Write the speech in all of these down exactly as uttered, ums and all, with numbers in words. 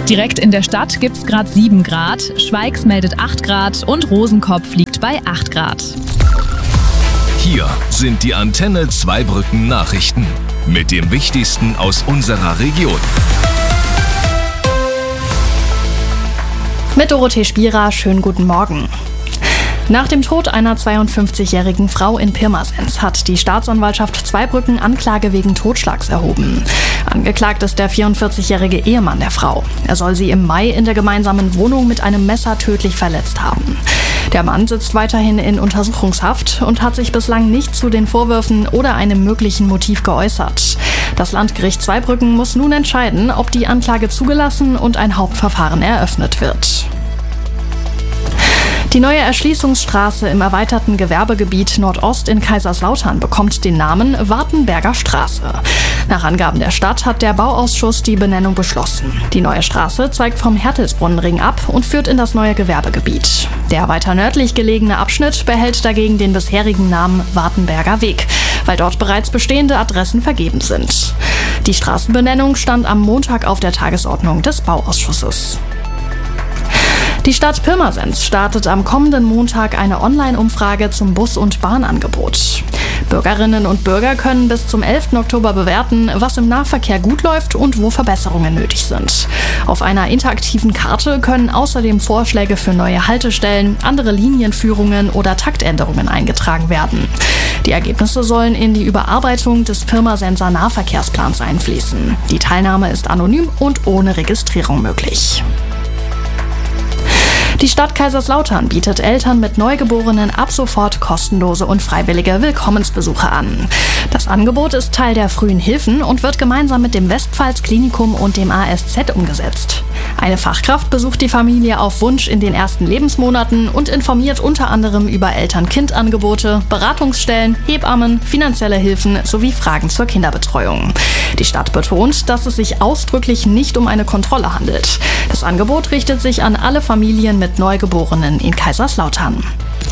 Direkt in der Stadt gibt's gerade sieben Grad, Schweigs meldet acht Grad und Rosenkopf liegt bei acht Grad. Hier sind die Antenne Zweibrücken Nachrichten mit dem Wichtigsten aus unserer Region. Mit Dorothee Spierer, schönen guten Morgen. Nach dem Tod einer zweiundfünfzigjährigen Frau in Pirmasens hat die Staatsanwaltschaft Zweibrücken Anklage wegen Totschlags erhoben. Angeklagt ist der vierundvierzigjährige Ehemann der Frau. Er soll sie im Mai in der gemeinsamen Wohnung mit einem Messer tödlich verletzt haben. Der Mann sitzt weiterhin in Untersuchungshaft und hat sich bislang nicht zu den Vorwürfen oder einem möglichen Motiv geäußert. Das Landgericht Zweibrücken muss nun entscheiden, ob die Anklage zugelassen und ein Hauptverfahren eröffnet wird. Die neue Erschließungsstraße im erweiterten Gewerbegebiet Nordost in Kaiserslautern bekommt den Namen Wartenberger Straße. Nach Angaben der Stadt hat der Bauausschuss die Benennung beschlossen. Die neue Straße zweigt vom Hertelsbrunnenring ab und führt in das neue Gewerbegebiet. Der weiter nördlich gelegene Abschnitt behält dagegen den bisherigen Namen Wartenberger Weg, weil dort bereits bestehende Adressen vergeben sind. Die Straßenbenennung stand am Montag auf der Tagesordnung des Bauausschusses. Die Stadt Pirmasens startet am kommenden Montag eine Online-Umfrage zum Bus- und Bahnangebot. Bürgerinnen und Bürger können bis zum elften Oktober bewerten, was im Nahverkehr gut läuft und wo Verbesserungen nötig sind. Auf einer interaktiven Karte können außerdem Vorschläge für neue Haltestellen, andere Linienführungen oder Taktänderungen eingetragen werden. Die Ergebnisse sollen in die Überarbeitung des Pirmasenser Nahverkehrsplans einfließen. Die Teilnahme ist anonym und ohne Registrierung möglich. Die Stadt Kaiserslautern bietet Eltern mit Neugeborenen ab sofort kostenlose und freiwillige Willkommensbesuche an. Das Angebot ist Teil der frühen Hilfen und wird gemeinsam mit dem Westpfalz Klinikum und dem A S Z umgesetzt. Eine Fachkraft besucht die Familie auf Wunsch in den ersten Lebensmonaten und informiert unter anderem über Eltern-Kind-Angebote, Beratungsstellen, Hebammen, finanzielle Hilfen sowie Fragen zur Kinderbetreuung. Die Stadt betont, dass es sich ausdrücklich nicht um eine Kontrolle handelt. Das Angebot richtet sich an alle Familien mit Neugeborenen in Kaiserslautern.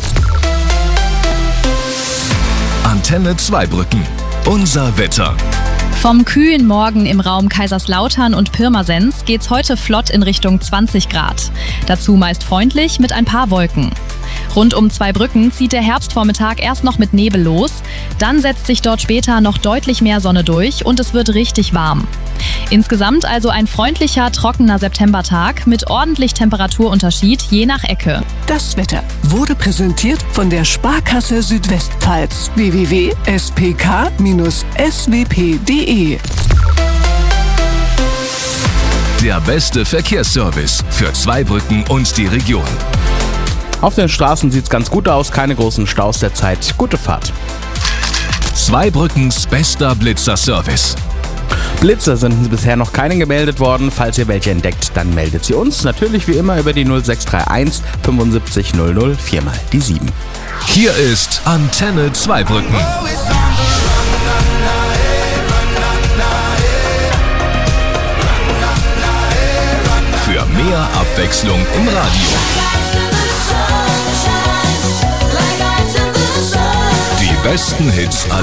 Antenne Zweibrücken. Unser Wetter. Vom kühlen Morgen im Raum Kaiserslautern und Pirmasens geht's heute flott in Richtung zwanzig Grad. Dazu meist freundlich mit ein paar Wolken. Rund um Zweibrücken zieht der Herbstvormittag erst noch mit Nebel los, dann setzt sich dort später noch deutlich mehr Sonne durch und es wird richtig warm. Insgesamt also ein freundlicher, trockener Septembertag mit ordentlich Temperaturunterschied je nach Ecke. Das Wetter wurde präsentiert von der Sparkasse Südwestpfalz. w w w punkt s p k bindestrich s w p punkt d e Der beste Verkehrsservice für Zweibrücken und die Region. Auf den Straßen sieht's ganz gut aus, keine großen Staus derzeit. Gute Fahrt. Zweibrückens bester Blitzer-Service. Blitze sind bisher noch keine gemeldet worden. Falls ihr welche entdeckt, dann meldet sie uns. Natürlich wie immer über die null sechs drei eins fünfundsiebzig null null viermal die sieben. Hier ist Antenne Zweibrücken. Für mehr Abwechslung im Radio. Die besten Hits